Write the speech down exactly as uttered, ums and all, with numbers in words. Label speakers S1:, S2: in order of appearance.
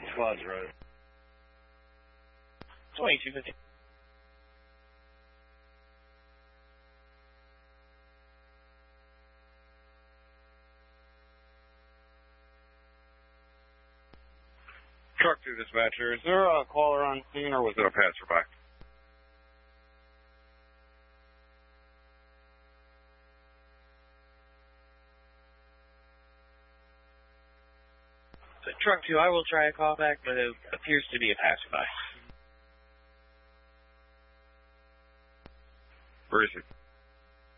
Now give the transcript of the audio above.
S1: Squad's right.
S2: twenty-two fifty.
S1: Truck two dispatcher, is there a caller on scene or was it a passerby?
S2: So truck two, I will try a callback, but it appears to be a passerby.
S1: Where is he?